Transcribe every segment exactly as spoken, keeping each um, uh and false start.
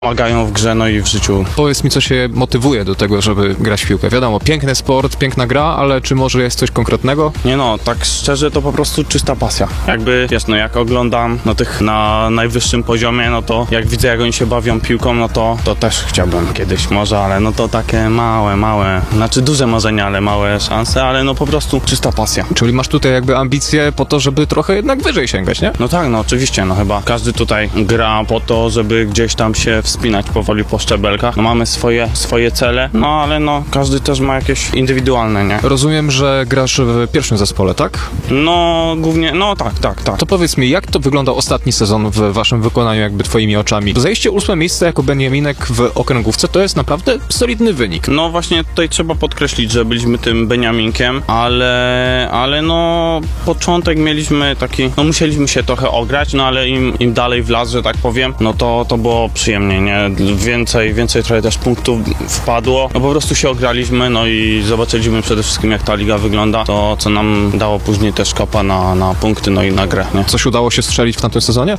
pomagają w grze, no i w życiu. Powiedz mi, co się motywuje do tego, żeby grać w piłkę. Wiadomo, piękny sport, piękna gra, ale czy może jest coś konkretnego? Nie no, tak szczerze to po prostu czysta pasja. Jakby, wiesz, no jak oglądam no tych na najwyższym poziomie, no to jak widzę, jak oni się bawią piłką, no to, to też chciałbym kiedyś może, ale no to takie małe, małe, znaczy duże marzenia, ale małe szanse, ale no po prostu czysta pasja. Czyli masz tutaj jakby ambicje po to, żeby trochę jednak wyżej sięgać, nie? No tak, no oczywiście, no chyba każdy tutaj gra po to, żeby gdzieś tam się wspinać powoli po szczebelkach. No mamy swoje, swoje cele, no ale no każdy też ma jakieś indywidualne, nie? Rozumiem, że grasz w pierwszym zespole, tak? No głównie, no tak, tak, tak. To powiedz mi, jak to wygląda ostatni sezon w waszym wykonaniu, jakby twoimi oczami? Zajście ósme miejsce jako Beniaminek w okręgówce to jest naprawdę solidny wynik. No właśnie tutaj trzeba podkreślić, że byliśmy tym Beniaminkiem, ale, ale no początek mieliśmy taki, no musieliśmy się trochę ograć, no ale im, im dalej w las, że tak powiem, no to, to było przyjemnie, nie? Więcej, więcej trochę też punktów wpadło, no po prostu się ograliśmy, no i zobaczyliśmy przede wszystkim, jak ta liga wygląda, to co nam dało później też kopa na, na punkty, no i na grę, nie? Coś udało się strzelić w tamtym sezonie?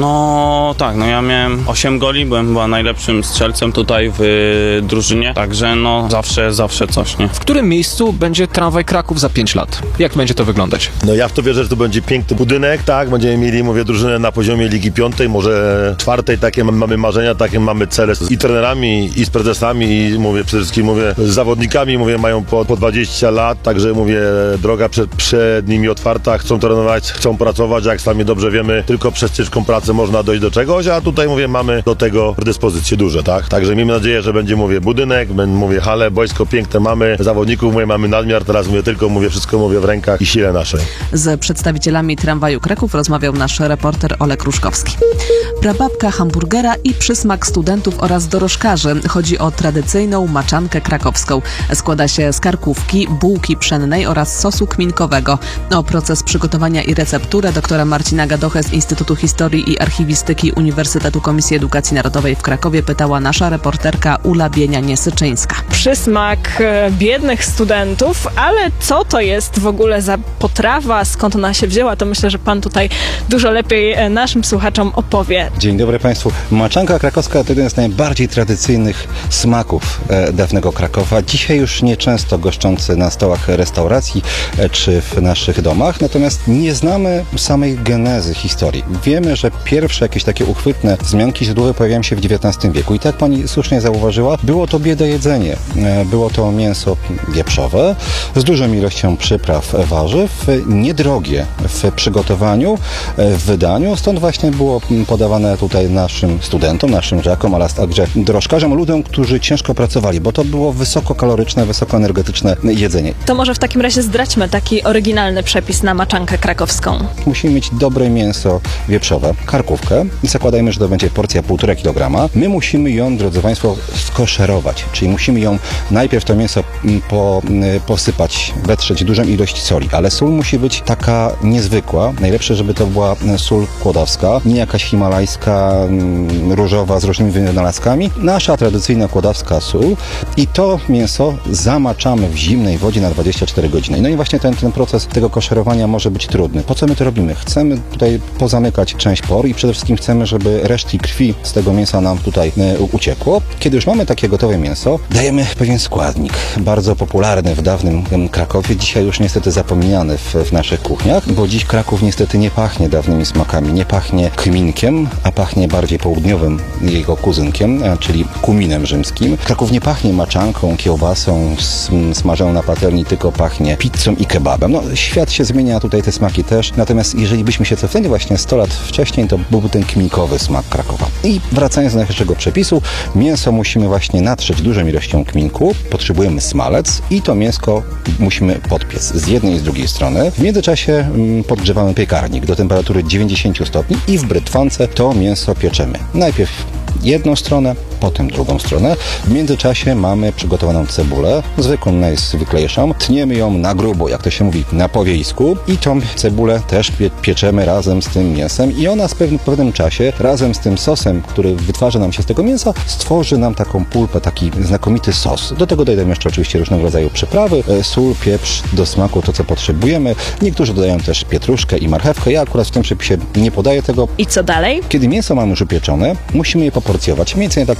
No tak, no ja miałem osiem goli, byłem chyba najlepszym strzelcem tutaj w drużynie, także no zawsze, zawsze coś, nie? W którym miejscu będzie Tramwaj Kraków za pięć lat? Jak będzie to wyglądać? No ja w to wierzę, że to będzie piękny budynek, tak, będziemy mieli, mówię, drużynę na poziomie Ligi Piątej, może czwartej, takie mamy marzenia, takie mamy cele i trenerami, i z prezesami, i mówię, przede wszystkim mówię, z zawodnikami, mówię, mają po, po dwadzieścia lat, także mówię, droga przed, przed nimi otwarta, chcą trenować, chcą pracować, jak sami dobrze wiemy, tylko przez ciężką pracę można dojść do czegoś, a tutaj mówię, mamy do tego predyspozycje duże, tak, także miejmy nadzieję, że będzie, mówię, budynek, mówię, hale, boisko piękne mamy, zawodników, mówię, mamy nadmiar, teraz mówię, tylko mówię, wszystko mówię w rękach i sile naszej. Z przedstawicielami Tramwaju Kraków rozmawiał nasz reporter Olek Ruszkowski. Prababka hamburgera i przysmak studentów oraz dorożkarzy. Chodzi o tradycyjną maczankę krakowską. Składa się z karkówki, bułki pszennej oraz sosu kminkowego. O proces przygotowania i recepturę doktora Marcina Gadochę z Instytutu Historii i Archiwistyki Uniwersytetu Komisji Edukacji Narodowej w Krakowie pytała nasza reporterka Ula Bienia-Niesyczyńska. Przysmak biednych studentów, ale co to jest w ogóle za potrawa, skąd ona się wzięła, to myślę, że pan tutaj dużo lepiej naszym słuchaczom opowie. Dzień dobry Państwu. Maczanka krakowska to jeden z najbardziej tradycyjnych smaków e, dawnego Krakowa. Dzisiaj już nieczęsto goszczący na stołach restauracji e, czy w naszych domach, natomiast nie znamy samej genezy historii. Wiemy, że pierwsze jakieś takie uchwytne wzmianki źródłowe pojawiają się w dziewiętnastym wieku i tak pani słusznie zauważyła, było to biede jedzenie. E, było to mięso wieprzowe z dużą ilością przypraw, warzyw, niedrogie w przygotowaniu, e, w wydaniu, stąd właśnie było podawane tutaj naszym studentom, naszym żakom, ale także dorożkarzom, ludziom, którzy ciężko pracowali, bo to było wysokokaloryczne, wysokoenergetyczne jedzenie. To może w takim razie zdradźmy taki oryginalny przepis na maczankę krakowską. Musimy mieć dobre mięso wieprzowe, karkówkę i zakładajmy, że to będzie porcja półtora kilograma. My musimy ją, drodzy Państwo, skoszerować, czyli musimy ją najpierw to mięso po, posypać, wetrzeć dużą ilość soli, ale sól musi być taka niezwykła. Najlepsze, żeby to była sól kłodawska, nie jakaś himalajska, różowa z różnymi wynalazkami. Nasza tradycyjna kłodawska sól i to mięso zamaczamy w zimnej wodzie na dwadzieścia cztery godziny. No i właśnie ten, ten proces tego koszerowania może być trudny. Po co my to robimy? Chcemy tutaj pozamykać część por i przede wszystkim chcemy, żeby resztki krwi z tego mięsa nam tutaj e, uciekło. Kiedy już mamy takie gotowe mięso, dajemy pewien składnik, bardzo popularny w dawnym Krakowie, dzisiaj już niestety zapomniany w, w naszych kuchniach, bo dziś Kraków niestety nie pachnie dawnymi smakami, nie pachnie kminkiem, a pachnie bardziej południowym jego kuzynkiem, czyli kuminem rzymskim. Kraków nie pachnie maczanką, kiełbasą smażoną na patelni, tylko pachnie pizzą i kebabem. No, świat się zmienia, tutaj te smaki też, natomiast jeżeli byśmy się cofnęli właśnie sto lat wcześniej, to byłby ten kminkowy smak Krakowa. I wracając do naszego przepisu, mięso musimy właśnie natrzeć dużą ilością kminku, potrzebujemy smalec i to mięsko musimy podpiec z jednej i z drugiej strony. W międzyczasie podgrzewamy piekarnik do temperatury dziewięćdziesiąt stopni i w brytwance to mięso pieczemy. Najpierw jedną stronę, potem drugą stronę. W międzyczasie mamy przygotowaną cebulę, zwykłą, najzwyklejszą. Tniemy ją na grubo, jak to się mówi, na powiejsku i tą cebulę też pie- pieczemy razem z tym mięsem i ona w pewnym, pewnym czasie razem z tym sosem, który wytwarza nam się z tego mięsa, stworzy nam taką pulpę, taki znakomity sos. Do tego dodajemy jeszcze oczywiście różnego rodzaju przyprawy, e, sól, pieprz, do smaku to, co potrzebujemy. Niektórzy dodają też pietruszkę i marchewkę. Ja akurat w tym przepisie nie podaję tego. I co dalej? Kiedy mięso mamy już upieczone, musimy je poporcjować. Mniej więcej tak